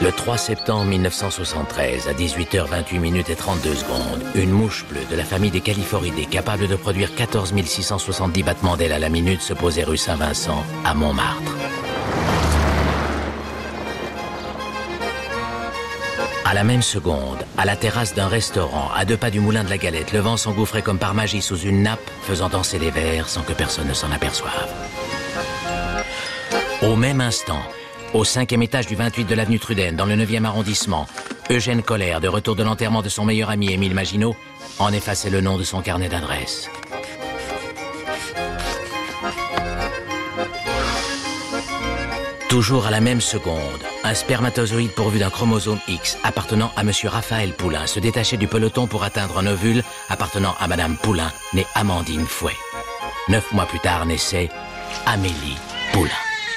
Le 3 septembre 1973, à 18h28 et 32 secondes, une mouche bleue de la famille des Califoridés, capable de produire 14 670 battements d'ailes à la minute, se posait rue Saint-Vincent, à Montmartre. À la même seconde, à la terrasse d'un restaurant, à 2 pas du moulin de la Galette, le vent s'engouffrait comme par magie sous une nappe, faisant danser les verres sans que personne ne s'en aperçoive. Au même instant, au 5e étage du 28 de l'avenue Trudaine, dans le 9e arrondissement, Eugène Colère, de retour de l'enterrement de son meilleur ami Émile Maginot, en effaçait le nom de son carnet d'adresses. Toujours à la même seconde, un spermatozoïde pourvu d'un chromosome X appartenant à monsieur Raphaël Poulain se détachait du peloton pour atteindre un ovule appartenant à madame Poulain, née Amandine Fouet. 9 mois plus tard naissait Amélie Poulain.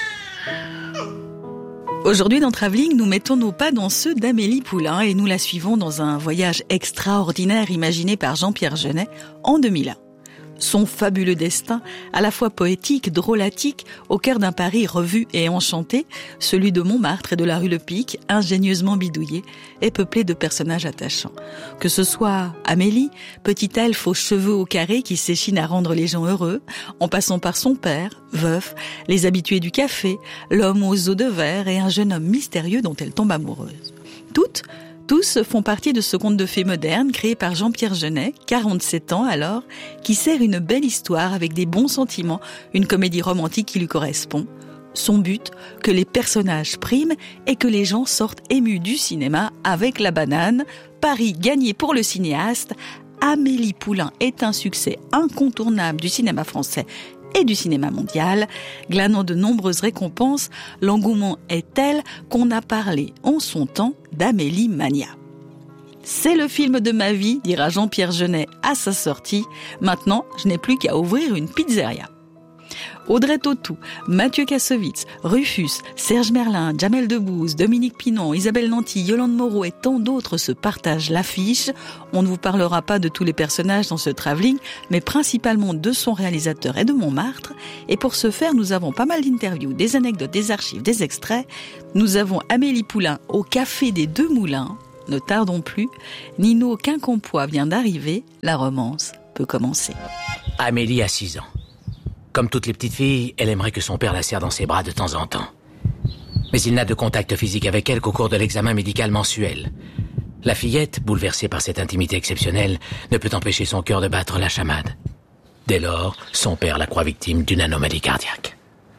Aujourd'hui, dans Travelling, nous mettons nos pas dans ceux d'Amélie Poulain et nous la suivons dans un voyage extraordinaire imaginé par Jean-Pierre Jeunet en 2001. Son fabuleux destin, à la fois poétique, drôlatique, au cœur d'un Paris revu et enchanté, celui de Montmartre et de la rue Le Pic, ingénieusement bidouillé, est peuplé de personnages attachants. Que ce soit Amélie, petite elfe aux cheveux au carré qui s'échine à rendre les gens heureux, en passant par son père, veuf, les habitués du café, l'homme aux os de verre et un jeune homme mystérieux dont elle tombe amoureuse. Tous font partie de ce conte de fées moderne créé par Jean-Pierre Jeunet, 47 ans alors, qui sert une belle histoire avec des bons sentiments, une comédie romantique qui lui correspond. Son but, que les personnages priment et que les gens sortent émus du cinéma avec la banane. Paris gagné pour le cinéaste. Amélie Poulain est un succès incontournable du cinéma français et du cinéma mondial. Glanant de nombreuses récompenses, l'engouement est tel qu'on a parlé en son temps d'Amélie Mania. C'est le film de ma vie, dira Jean-Pierre Jeunet à sa sortie. Maintenant, je n'ai plus qu'à ouvrir une pizzeria. Audrey Tautou, Mathieu Kassovitz, Rufus, Serge Merlin, Jamel Debbouze, Dominique Pinon, Isabelle Nanty, Yolande Moreau et tant d'autres se partagent l'affiche. On ne vous parlera pas de tous les personnages dans ce travelling, mais principalement de son réalisateur et de Montmartre. Et pour ce faire, nous avons pas mal d'interviews, des anecdotes, des archives, des extraits. Nous avons Amélie Poulain au Café des Deux Moulins. Ne tardons plus, Nino Quincampoix vient d'arriver, la romance peut commencer. Amélie a 6 ans. Comme toutes les petites filles, elle aimerait que son père la serre dans ses bras de temps en temps. Mais il n'a de contact physique avec elle qu'au cours de l'examen médical mensuel. La fillette, bouleversée par cette intimité exceptionnelle, ne peut empêcher son cœur de battre la chamade. Dès lors, son père la croit victime d'une anomalie cardiaque.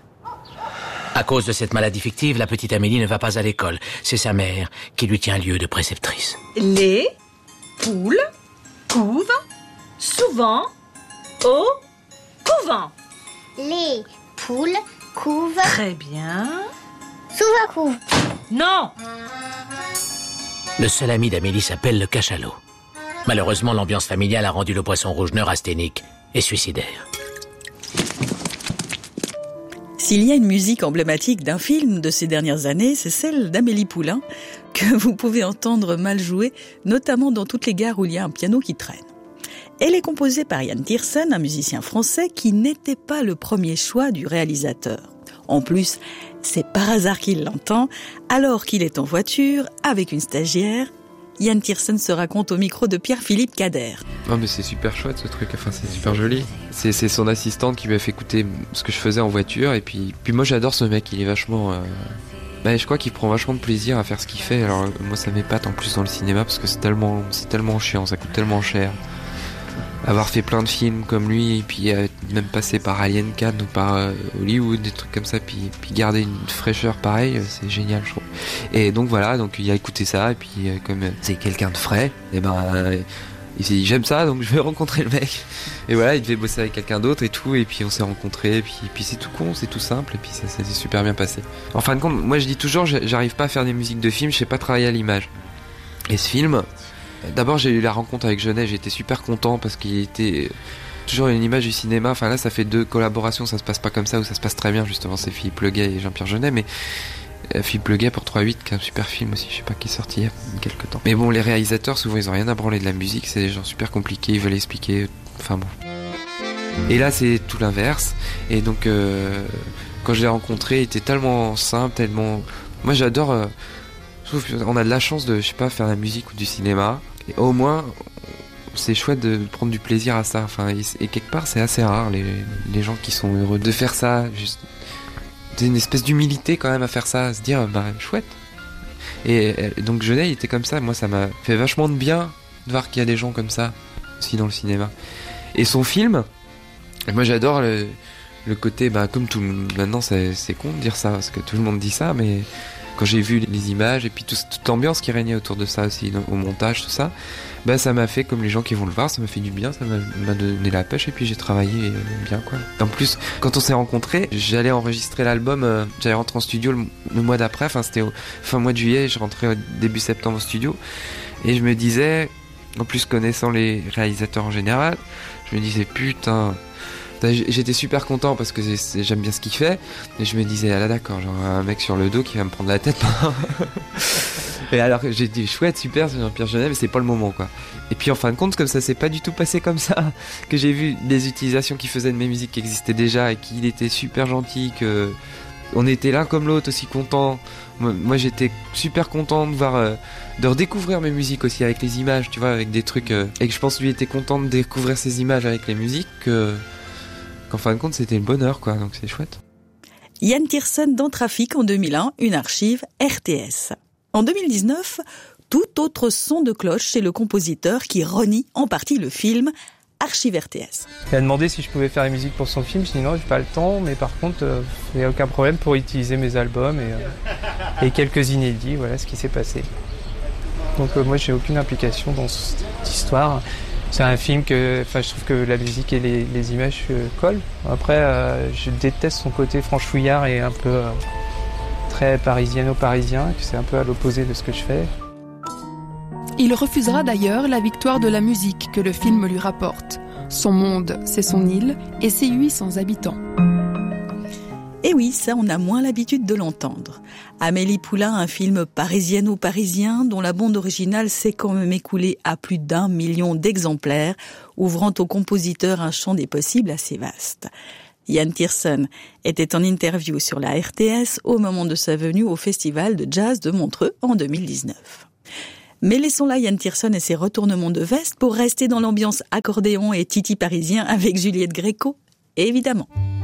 À cause de cette maladie fictive, la petite Amélie ne va pas à l'école. C'est sa mère qui lui tient lieu de préceptrice. Les poules couvent souvent au couvent. Les poules couvent. Très bien. Souvent couvent. Non. Le seul ami d'Amélie s'appelle le cachalot. Malheureusement, l'ambiance familiale a rendu le poisson rouge neurasthénique et suicidaire. S'il y a une musique emblématique d'un film de ces dernières années, c'est celle d'Amélie Poulain, que vous pouvez entendre mal jouer, notamment dans toutes les gares où il y a un piano qui traîne. Elle est composée par Yann Tiersen, un musicien français qui n'était pas le premier choix du réalisateur. En plus, c'est par hasard qu'il l'entend, alors qu'il est en voiture avec une stagiaire. Yann Tiersen se raconte au micro de Pierre-Philippe Cader. Non mais c'est super chouette ce truc, enfin c'est super joli. C'est son assistante qui lui a fait écouter ce que je faisais en voiture et puis moi j'adore ce mec, il est vachement... je crois qu'il prend vachement de plaisir à faire ce qu'il fait. Alors moi ça m'épate en plus dans le cinéma parce que c'est tellement chiant, ça coûte tellement cher. Avoir fait plein de films comme lui et puis même passer par Alien Cannes ou par Hollywood, des trucs comme ça, puis garder une fraîcheur pareille, c'est génial je trouve. Et donc voilà, donc il a écouté ça et puis comme c'est quelqu'un de frais, et il s'est dit j'aime ça donc je vais rencontrer le mec. Et voilà, il devait bosser avec quelqu'un d'autre et tout, et puis on s'est rencontrés, et puis c'est tout con, c'est tout simple, et puis ça s'est super bien passé. En fin de compte, moi je dis toujours, j'arrive pas à faire des musiques de films, je sais pas travailler à l'image. Et ce film, d'abord j'ai eu la rencontre avec Jeunet, j'étais super content parce qu'il était toujours une image du cinéma. Enfin là ça fait 2 collaborations, ça se passe pas comme ça, ou ça se passe très bien justement, c'est Philippe Leguet et Jean-Pierre Jeunet, mais Philippe Leguet pour 3-8 qui est un super film aussi, je sais pas, qui est sorti il y a quelques temps. Mais bon, les réalisateurs souvent ils ont rien à branler de la musique, c'est des gens super compliqués, ils veulent expliquer, enfin bon. Et là c'est tout l'inverse, et donc quand je l'ai rencontré il était tellement simple, tellement... Moi j'adore Je trouve qu'on a de la chance de, je sais pas, faire de la musique ou du cinéma. Et au moins, c'est chouette de prendre du plaisir à ça. Enfin, et quelque part, c'est assez rare, les gens qui sont heureux de faire ça. Juste, c'est une espèce d'humilité quand même à faire ça, à se dire, bah, chouette. Et donc Genet, il était comme ça. Moi, ça m'a fait vachement de bien de voir qu'il y a des gens comme ça aussi dans le cinéma. Et son film, moi j'adore le côté, bah, comme tout maintenant c'est con de dire ça parce que tout le monde dit ça, mais quand j'ai vu les images et puis toute l'ambiance qui régnait autour de ça aussi, au montage, tout ça, bah ça m'a fait, comme les gens qui vont le voir, ça m'a fait du bien, ça m'a donné la pêche et puis j'ai travaillé bien, quoi. En plus, quand on s'est rencontrés, j'allais enregistrer l'album, j'allais rentrer en studio le mois d'après, enfin c'était fin mois de juillet, je rentrais début septembre au studio et je me disais, en plus connaissant les réalisateurs en général, je me disais putain, j'étais super content parce que j'aime bien ce qu'il fait, et je me disais ah là d'accord, genre un mec sur le dos qui va me prendre la tête. Et alors j'ai dit chouette, super, c'est Jean-Pierre Jeunet, mais c'est pas le moment, quoi. Et puis en fin de compte, comme ça s'est pas du tout passé comme ça, que j'ai vu des utilisations qu'il faisait de mes musiques qui existaient déjà et qu'il était super gentil, que on était l'un comme l'autre aussi contents. Moi j'étais super content de voir, de redécouvrir mes musiques aussi avec les images, tu vois, avec des trucs, et que je pense lui était content de découvrir ses images avec les musiques, qu'en fin de compte c'était le bonheur, quoi, donc c'est chouette. Yann Tiersen dans Trafic en 2001, une archive RTS. En 2019, tout autre son de cloche chez le compositeur qui renie en partie le film Archive RTS. Il a demandé si je pouvais faire la musique pour son film, je dis non, j'ai pas le temps, mais par contre, il n'y a aucun problème pour utiliser mes albums et quelques inédits, voilà ce qui s'est passé. Donc moi j'ai aucune implication dans cette histoire. C'est un film je trouve que la musique et les images collent. Après, je déteste son côté franchouillard et un peu très parisiano-parisien, que c'est un peu à l'opposé de ce que je fais. Il refusera d'ailleurs la victoire de la musique que le film lui rapporte. Son monde, c'est son île et ses 800 habitants. Et oui, ça on a moins l'habitude de l'entendre. Amélie Poulain, un film parisiano-parisien dont la bande originale s'est quand même écoulée à plus d'1 million d'exemplaires, ouvrant au compositeur un champ des possibles assez vaste. Yann Tiersen était en interview sur la RTS au moment de sa venue au Festival de Jazz de Montreux en 2019. Mais laissons là Yann Tiersen et ses retournements de veste pour rester dans l'ambiance accordéon et titi parisien avec Juliette Gréco, évidemment.